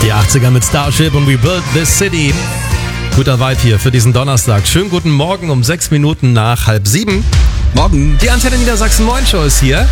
Die 80er mit Starship und We Built This City. Guter Vibe hier für diesen Donnerstag. Schönen guten Morgen um 6 Minuten nach 6:30. Morgen. Die Antenne Niedersachsen Moin Show ist hier.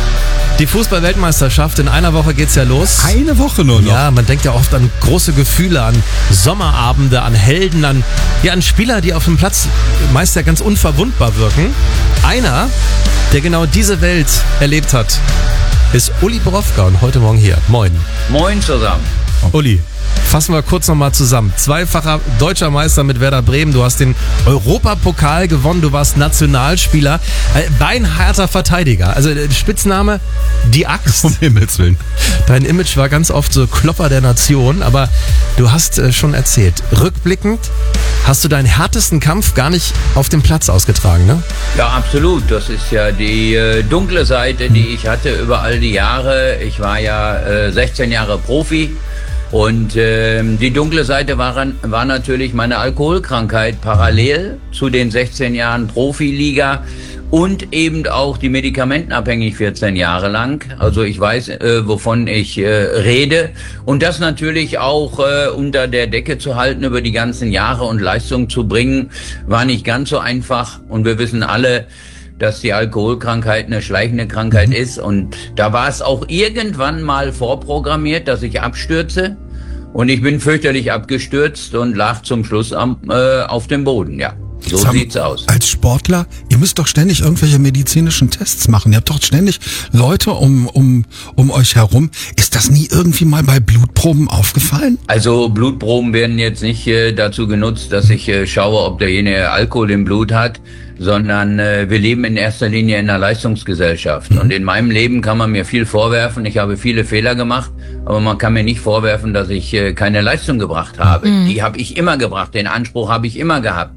Die Fußball-Weltmeisterschaft, in einer Woche geht's ja los. Eine Woche nur noch. Ja, man denkt ja oft an große Gefühle, an Sommerabende, an Helden, an Spieler, die auf dem Platz meist ja ganz unverwundbar wirken. Einer, der genau diese Welt erlebt hat, ist Uli Borowka und heute Morgen hier. Moin. Moin zusammen. Uli, fassen wir kurz nochmal zusammen. Zweifacher deutscher Meister mit Werder Bremen. Du hast den Europapokal gewonnen. Du warst Nationalspieler. Beinharter Verteidiger. Also Spitzname, die Axt. Um Himmels Willen. Dein Image war ganz oft so Klopper der Nation. Aber du hast schon erzählt, rückblickend hast du deinen härtesten Kampf gar nicht auf dem Platz ausgetragen, ne? Ja, absolut. Das ist ja die dunkle Seite, die ich hatte über all die Jahre. Ich war ja 16 Jahre Profi. Und die dunkle Seite war natürlich meine Alkoholkrankheit parallel zu den 16 Jahren Profiliga und eben auch die medikamentenabhängig 14 Jahre lang. Also ich weiß, wovon ich rede. Und das natürlich auch unter der Decke zu halten über die ganzen Jahre und Leistung zu bringen, war nicht ganz so einfach. Und wir wissen alle, dass die Alkoholkrankheit eine schleichende Krankheit ist. Und da war es auch irgendwann mal vorprogrammiert, dass ich abstürze. Und ich bin fürchterlich abgestürzt und lag zum Schluss auf dem Boden, ja. So sieht's aus. Als Sportler, ihr müsst doch ständig irgendwelche medizinischen Tests machen. Ihr habt doch ständig Leute um euch herum. Ist das nie irgendwie mal bei Blutproben aufgefallen? Also Blutproben werden jetzt nicht dazu genutzt, dass ich schaue, ob derjenige Alkohol im Blut hat, sondern wir leben in erster Linie in einer Leistungsgesellschaft. Und in meinem Leben kann man mir viel vorwerfen. Ich habe viele Fehler gemacht, aber man kann mir nicht vorwerfen, dass ich keine Leistung gebracht habe. Die habe ich immer gebracht, den Anspruch habe ich immer gehabt.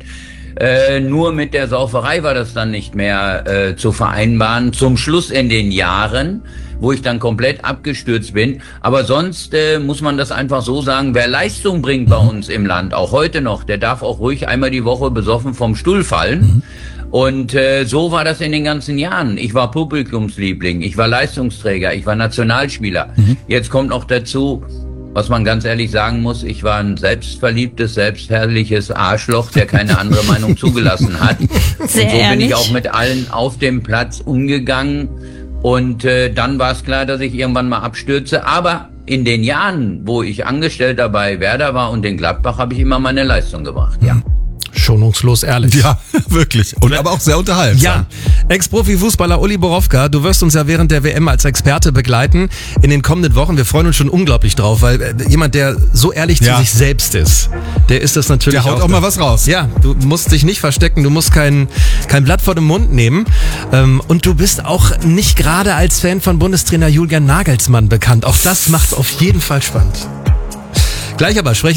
Nur mit der Sauferei war das dann nicht mehr zu vereinbaren. Zum Schluss in den Jahren, wo ich dann komplett abgestürzt bin. Aber sonst muss man das einfach so sagen, wer Leistung bringt bei uns im Land, auch heute noch, der darf auch ruhig einmal die Woche besoffen vom Stuhl fallen. Und so war das in den ganzen Jahren. Ich war Publikumsliebling, ich war Leistungsträger, ich war Nationalspieler. Jetzt kommt noch dazu, was man ganz ehrlich sagen muss, ich war ein selbstverliebtes, selbstherrliches Arschloch, der keine andere Meinung zugelassen hat. Sehr und so ehrlich. bin ich auch mit allen auf dem Platz umgegangen. Und dann war es klar, dass ich irgendwann mal abstürze. Aber in den Jahren, wo ich Angestellter bei Werder war und in Gladbach, habe ich immer meine Leistung gebracht, ja. Schonungslos ehrlich. Ja, wirklich. Und aber auch sehr unterhaltsam. Ja, Ex-Profi-Fußballer Uli Borowka, du wirst uns ja während der WM als Experte begleiten in den kommenden Wochen. Wir freuen uns schon unglaublich drauf, weil jemand, der so ehrlich zu sich selbst ist, der ist das natürlich Der haut auch mal was raus. Ja, du musst dich nicht verstecken, du musst kein Blatt vor den Mund nehmen. Und du bist auch nicht gerade als Fan von Bundestrainer Julian Nagelsmann bekannt. Auch das macht auf jeden Fall spannend. Gleich aber sprechen